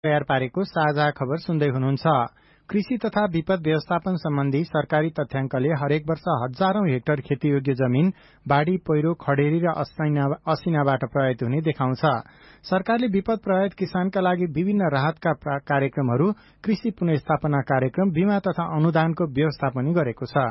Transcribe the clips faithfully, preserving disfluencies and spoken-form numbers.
तयार पारेको साझा खबर सुन्दै हुनुहुन्छ। कृषि तथा विपद व्यवस्थापन सम्बन्धी सरकारी तथ्याङ्कले हरेक वर्ष हजारौं हेक्टर खेतीयोग्य जमीन बाढ़ी, पहिरो, खडेरी र असिनाबाट प्रभावित हुने देखाउँछ। सरकारले विपद प्रभावित किसानका लागि विभिन्न राहतका कार्यक्रमहरू, कृषि पुनर्स्थापना कार्यक्रम, बीमा तथा अनुदानको व्यवस्था पनि गरेको छ।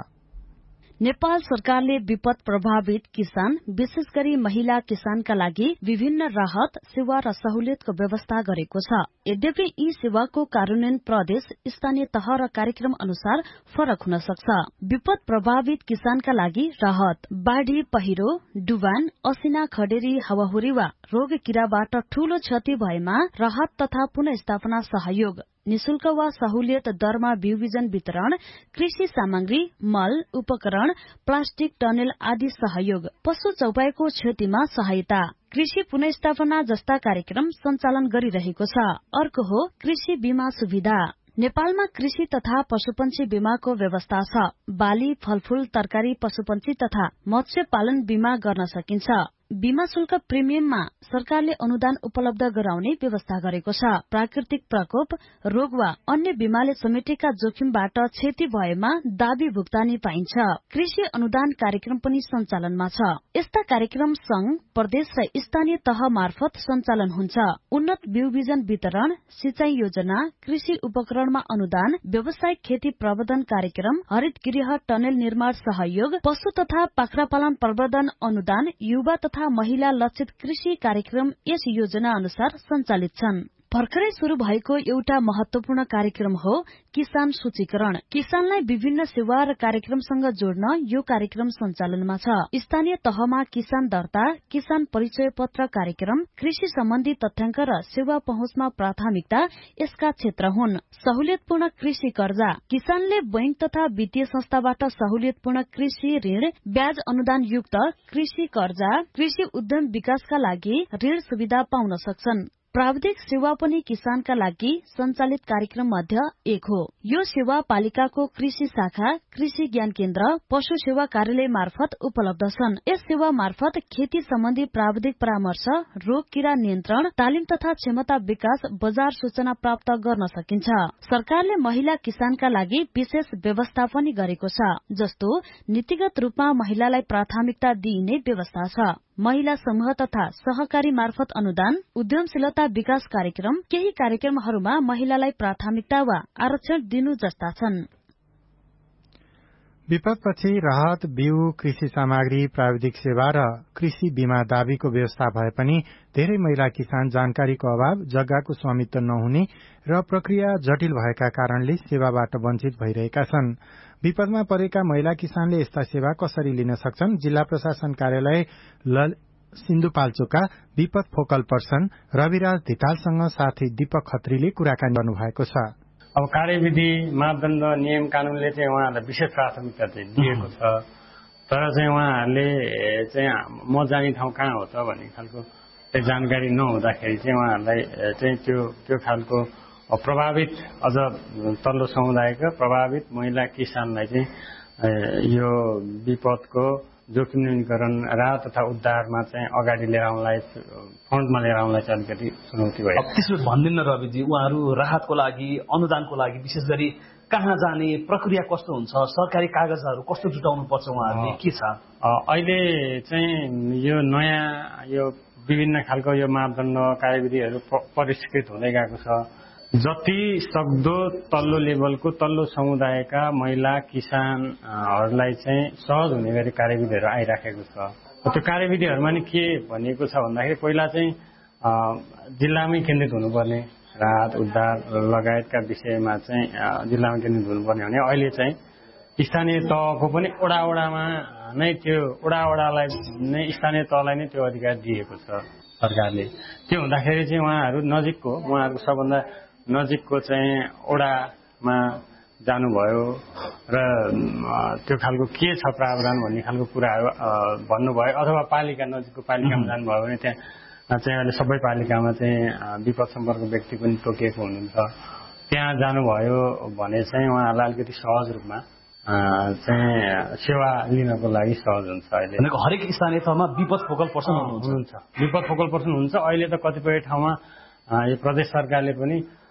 नेपाल सरकारले विपद प्रभावित किसान, विशेष गरी महिला किसानका लागि विभिन्न राहत, सेवा र सहुलियतको व्यवस्था गरेको छ। यद्यपि यी सेवाको कार्यान्वयन प्रदेश, स्थानीय तह र कार्यक्रम अनुसार फरक हुन सक्छ। विपद प्रभावित किसानका लागि राहत, बाढ़ी, पहिरो, डुबान, असिना, खडेरी, हावाहुरी वा रोग किराबाट ठूलो क्षति भएमा राहत तथा पुनर्स्थापना सहयोग, निशुल्क वा सहुलियत दरमा बिउ बिजन वितरण, कृषि सामग्री, मल, उपकरण, प्लास्टिक टनेल आदि सहयोग, पशु चौपाईको क्षतिमा सहायता, कृषि पुनर्स्थापना जस्ता कार्यक्रम सञ्चालन गरिरहेको छ। अर्को हो कृषि बीमा सुविधा। नेपालमा कृषि तथा पशुपन्छी बीमाको व्यवस्था छ। बाली, फलफूल, तरकारी, पशुपन्छी तथा मत्स्य पालन बीमा गर्न सकिन्छ। बीमा शुल्क प्रिमियममा सरकारले अनुदान उपलब्ध गराउने व्यवस्था गरेको छ। प्राकृतिक प्रकोप, रोग वा अन्य बीमाले समेटेका जोखिमबाट क्षति भएमा दाबी भुक्तानी पाइन्छ। कृषि अनुदान कार्यक्रम पनि सञ्चालनमा छ। यस्ता कार्यक्रम संघ, प्रदेश र स्थानीय तह मार्फत सञ्चालन हुन्छ। उन्नत बिउ बिजन वितरण, सिंचाई योजना, कृषि उपकरणमा अनुदान, व्यावसायिक खेती प्रबन्धन कार्यक्रम, हरित गृह टनेल निर्माण सहयोग, पशु तथा बाख्रा पालन प्रबन्धन अनुदान, युवा तथा महिला लक्षित कृषि कार्यक्रम यस योजना अनुसार सञ्चालित छन्। भर्खरै शुरू भएको एउटा महत्वपूर्ण कार्यक्रम हो किसान सूचीकरण। किसानलाई विभिन्न सेवा र कार्यक्रमसँग जोड्न यो कार्यक्रम सञ्चालनमा छ। स्थानीय तहमा किसान दर्ता, किसान परिचय पत्र कार्यक्रम, कृषि सम्बन्धी तथ्याङ्क र सेवा पहुँचमा प्राथमिकता यसका क्षेत्र हुन्। सहुलियतपूर्ण कृषि कर्जा, किसानले बैंक तथा वित्तीय संस्थाबाट सहुलियतपूर्ण कृषि ऋण, ब्याज अनुदान युक्त कृषि कर्जा, कृषि उद्यम विकासका लागि ऋण सुविधा पाउन सक्छन्। प्राविधिक सेवा पनि किसानका लागि सञ्चालित कार्यक्रम मध्ये एक हो। यो सेवा पालिकाको कृषि शाखा, कृषि ज्ञान केन्द्र, पशु सेवा कार्यालय मार्फत उपलब्ध छन्। यस सेवा मार्फत खेती सम्बन्धी प्राविधिक परामर्श, रोग किरा नियन्त्रण, तालिम तथा क्षमता विकास, बजार सूचना प्राप्त गर्न सकिन्छ। सरकारले महिला किसानका लागि विशेष व्यवस्था पनि गरेको छ। जस्तो नीतिगत रूपमा महिलालाई प्राथमिकता दिइने व्यवस्था छ। महिला समूह तथा सहकारी मार्फत अनुदान, उद्यमशीलता विकास कार्यक्रम, केही कार्यक्रमहरूमा महिलालाई प्राथमिकता वा आरक्षण दिनु जस्ता छन्। विपदपछि राहत, बिउ, कृषि सामग्री, प्राविधिक सेवा र कृषि बीमा दाबीको व्यवस्था भए पनि धेरै महिला किसान जानकारीको अभाव, जग्गाको स्वामित्व नहुने र प्रक्रिया जटिल भएका कारणले सेवाबाट वञ्चित भइरहेका छन्। विपदमा परेका महिला किसानले यस्ता सेवा कसरी लिन सक्छन्? जिल्ला प्रशासन कार्यालय सिन्धुपाल्चोकका विपद फोकल पर्सन रविराज धितालसँग साथी दीपक खत्रीले कुराकानी गर्नुभएको छ। अब कार्यविधि, मापदण्ड, नियम कानूनले चाहिँ उहाँहरूलाई विशेष प्राथमिकता चाहिँ दिएको छ। तर चाहिँ उहाँहरूले चाहिँ म जाने ठाउँ कहाँ हो त भन्ने खालको चाहिँ जानकारी नहुँदाखेरि चाहिँ उहाँहरूलाई चाहिँ त्यो त्यो खालको प्रभावित, अझ तल्लो समुदायका प्रभावित महिला किसानलाई चाहिँ यो विपदको जोखिम न्यूनीकरण, राहत तथा उद्धारमा चाहिँ अगाडि लिएर आउनलाई, फन्डमा लिएर आउनलाई चाहिँ अलिकति चुनौती भयो। त्यसो भनिदिनु रविजी, उहाँहरू राहतको लागि, अनुदानको लागि विशेष गरी कहाँ जाने, प्रक्रिया कस्तो हुन्छ, सरकारी कागजहरू कस्तो जुटाउनु पर्छ, उहाँहरूले के छ? अहिले चाहिँ यो नयाँ यो विभिन्न खालको यो मापदण्ड, कार्यविधिहरू परिष्कृत हुँदै गएको छ। जति सक्दो तल्लो लेभलको, तल्लो समुदायका महिला किसानहरूलाई चाहिँ सहज हुने गरी कार्यविधिहरू आइराखेको छ। त्यो कार्यविधिहरूमा नि के भनिएको छ भन्दाखेरि पहिला चाहिँ जिल्लामै केन्द्रित हुनुपर्ने, राहत उद्धार लगायतका विषयमा चाहिँ जिल्लामा केन्द्रित हुनुपर्ने भने अहिले चाहिँ स्थानीय तहको पनि ओडा ओडामा नै त्यो ओडा ओडालाई नै स्थानीय तहलाई नै त्यो अधिकार दिएको छ सरकारले। त्यो हुँदाखेरि चाहिँ उहाँहरू नजिकको, उहाँहरूको सबभन्दा नजिकको चाहिँ ओडामा जानुभयो र त्यो खालको के छ प्रावधान भन्ने खालको कुराहरू भन्नुभयो, अथवा पालिका, नजिकको पालिकामा जानुभयो भने त्यहाँ चाहिँ अहिले सबै पालिकामा चाहिँ विपद सम्पर्क व्यक्ति पनि तोकिएको हुनुहुन्छ। त्यहाँ जानुभयो भने चाहिँ उहाँहरूलाई अलिकति सहज रूपमा चाहिँ सेवा लिनको लागि सहज हुन्छ। अहिले हरेक स्थानीय तहमा विपद फोकल पर्सन हुनुहुन्छ। विपद फोकल पर्सन हुन्छ। अहिले त कतिपय ठाउँमा यो प्रदेश सरकारले पनि